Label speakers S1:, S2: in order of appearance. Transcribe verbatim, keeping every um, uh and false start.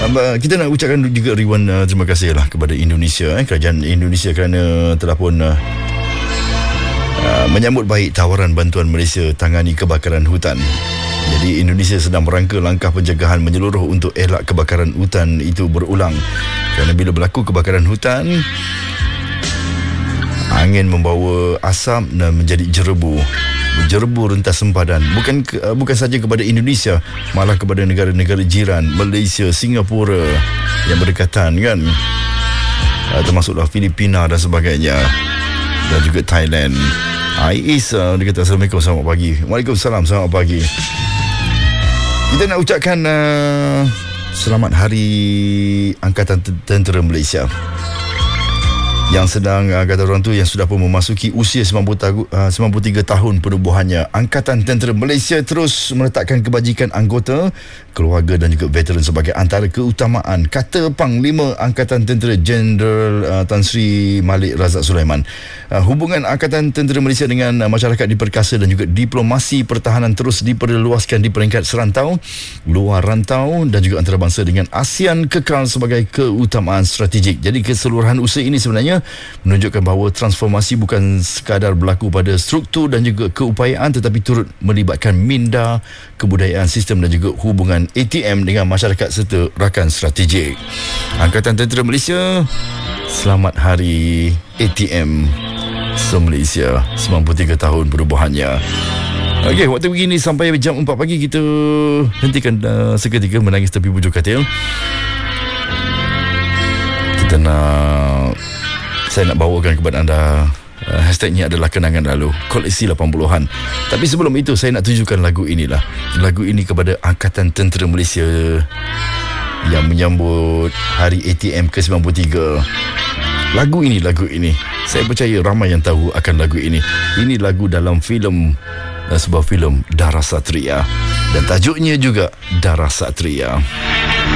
S1: Uh, kita nak ucapkan juga ribuan uh, terima kasih lah kepada Indonesia, eh, kerajaan Indonesia kerana telah pun uh, uh, menyambut baik tawaran bantuan Malaysia tangani kebakaran hutan. Jadi Indonesia sedang merangka langkah pencegahan menyeluruh untuk elak kebakaran hutan itu berulang. Kerana bila berlaku kebakaran hutan, angin membawa asap dan menjadi jerebu. Berjerebu rentas sempadan, bukan ke, uh, bukan saja kepada Indonesia, malah kepada negara-negara jiran, Malaysia, Singapura yang berdekatan kan, uh, termasuklah Filipina dan sebagainya, dan juga Thailand. Ais uh, dia kata Assalamualaikum, selamat pagi. Waalaikumsalam, selamat pagi. Kita nak ucapkan uh, selamat Hari Angkatan Tentera Malaysia yang sedang, uh, kata orang tu, yang sudah pun memasuki usia sembilan puluh tahu, uh, sembilan puluh tiga tahun penubuhannya. Angkatan Tentera Malaysia terus meletakkan kebajikan anggota, keluarga dan juga veteran sebagai antara keutamaan, kata Panglima Angkatan Tentera Jeneral uh, Tan Sri Malik Razak Sulaiman. Uh, hubungan Angkatan Tentera Malaysia dengan uh, masyarakat diperkasa dan juga diplomasi pertahanan terus diperluaskan di peringkat serantau, luar rantau dan juga antarabangsa dengan ASEAN kekal sebagai keutamaan strategik. Jadi keseluruhan usaha ini sebenarnya menunjukkan bahawa transformasi bukan sekadar berlaku pada struktur dan juga keupayaan, tetapi turut melibatkan minda, kebudayaan, sistem dan juga hubungan A T M dengan masyarakat serta rakan strategik. Angkatan Tentera Malaysia, selamat Hari A T M se-Malaysia, sembilan puluh tiga tahun perubahannya. Okey, waktu begini sampai jam empat pagi kita hentikan uh, seketika menangis tepi bujur katil. Kita nak Saya nak bawakan kepada anda, uh, hashtagnya adalah kenangan lalu, koleksi lapan puluhan. Tapi sebelum itu saya nak tujukan lagu inilah. Lagu ini kepada Angkatan Tentera Malaysia yang menyambut Hari A T M ke sembilan puluh tiga. Lagu ini, lagu ini saya percaya ramai yang tahu akan lagu ini. Ini lagu dalam filem, uh, sebuah filem Darah Satria, dan tajuknya juga Darah Satria.